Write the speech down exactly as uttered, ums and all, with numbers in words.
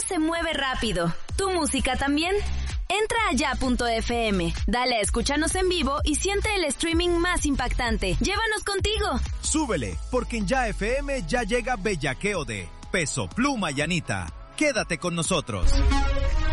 se mueve rápido. ¿Tu música también? Entra a ya punto efe eme, dale a escúchanos en vivo y siente el streaming más impactante. ¡Llévanos contigo! Súbele, porque en Ya F M ya llega Bellaqueo de Peso Pluma y Anita. Quédate con nosotros.